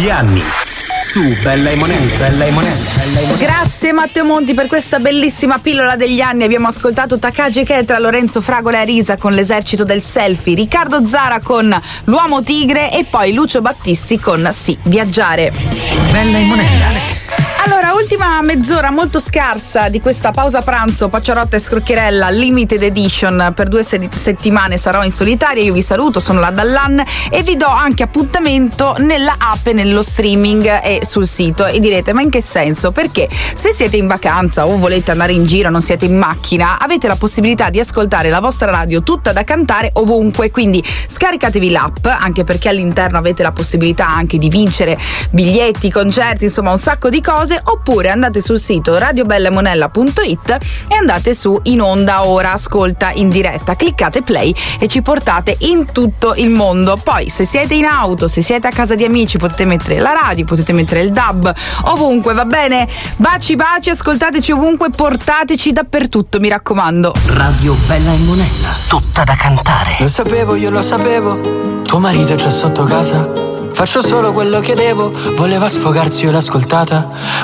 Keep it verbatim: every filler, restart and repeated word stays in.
degli anni. Su Bella e Monella, Bella e Monella, Bella e Monella. Grazie Matteo Monti per questa bellissima pillola degli anni. Abbiamo ascoltato Takagi Ketra, Lorenzo Fragola e Arisa con L'esercito del selfie, Riccardo Zara con L'uomo tigre e poi Lucio Battisti con Sì, viaggiare. Bella e Monella. Allora, ultima mezz'ora molto scarsa di questa pausa pranzo Pacciarotta e Scrocchierella Limited Edition. Per due se- settimane sarò in solitaria. Io vi saluto, sono la Dallan e vi do anche appuntamento nella app e nello streaming e sul sito. E direte, ma in che senso? Perché se siete in vacanza o volete andare in giro, non siete in macchina, avete la possibilità di ascoltare la vostra radio tutta da cantare ovunque. Quindi scaricatevi l'app, anche perché all'interno avete la possibilità anche di vincere biglietti, concerti, insomma un sacco di cose. Oppure andate sul sito radio bella e monella punto it e andate su In Onda Ora, ascolta in diretta, cliccate play e ci portate in tutto il mondo. Poi se siete in auto, se siete a casa di amici, potete mettere la radio, potete mettere il D A B, ovunque, va bene? Baci baci, ascoltateci ovunque, portateci dappertutto, mi raccomando. Radio Bella e Monella, tutta da cantare. Lo sapevo, io lo sapevo, tuo marito è già sotto casa. Faccio solo quello che devo, voleva sfogarsi, io l'ho ascoltata.